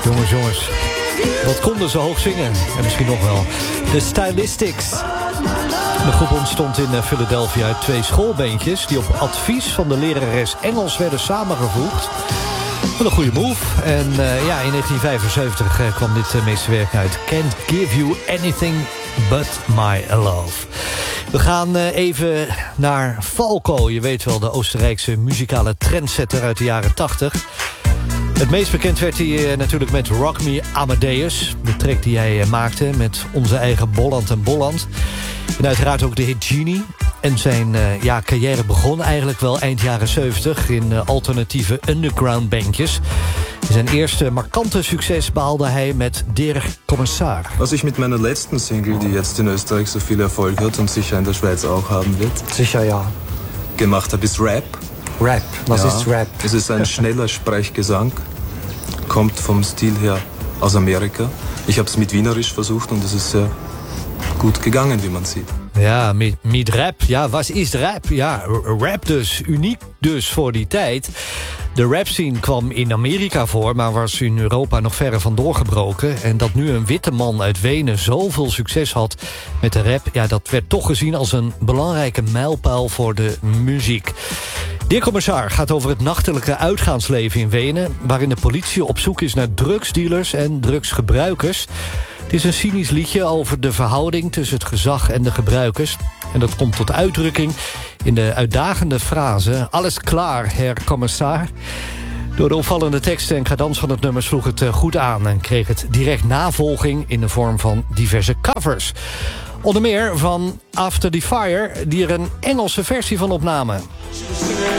Jongens, wat konden ze hoog zingen? En misschien nog wel. De Stylistics. De groep ontstond in Philadelphia uit 2 schoolbeentjes... die op advies van de lerares Engels werden samengevoegd. Wat een goede move. En in 1975 kwam dit meesterwerk uit. Can't Give You Anything But My Love. We gaan even naar Falco. Je weet wel, de Oostenrijkse muzikale trendsetter uit de jaren 80. Het meest bekend werd hij natuurlijk met Rock Me Amadeus. De track die hij maakte met onze eigen Bolland en Bolland. En uiteraard ook de hit Genie. En zijn carrière begon eigenlijk wel eind jaren 70... in alternatieve underground bandjes. Zijn eerste markante succes behaalde hij met Der Kommissar. Was ich mit meiner letzten Single, die jetzt in Österreich so viel Erfolg hat und sicher in der Schweiz auch haben wird, sicher ja, gemacht habe, ist Rap. Rap, was ist Rap? Es ist ein schneller Sprechgesang, kommt vom Stil her aus Amerika. Ich habe es mit Wienerisch versucht und es ist sehr gut gegangen, wie man sieht. Ja, met rap. Ja, wat is rap? Ja, rap dus. Uniek dus voor die tijd. De rapscene kwam in Amerika voor, maar was in Europa nog verre van doorgebroken. En dat nu een witte man uit Wenen zoveel succes had met de rap... ja, dat werd toch gezien als een belangrijke mijlpaal voor de muziek. Der Kommissar gaat over het nachtelijke uitgaansleven in Wenen... waarin de politie op zoek is naar drugsdealers en drugsgebruikers. Het is een cynisch liedje over de verhouding tussen het gezag en de gebruikers. En dat komt tot uitdrukking in de uitdagende frase... Alles klaar, Herr Kommissar. Door de opvallende teksten en cadans van het nummer sloeg het goed aan... en kreeg het direct navolging in de vorm van diverse covers. Onder meer van After the Fire, die er een Engelse versie van opnamen.